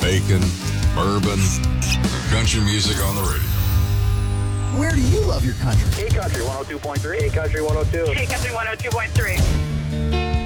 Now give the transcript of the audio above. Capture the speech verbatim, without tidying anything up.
bacon, bourbon, country music on the radio. Where do you love your country? Hey Country one oh two point three. Hey Country one oh two. Hey Country one oh two point three.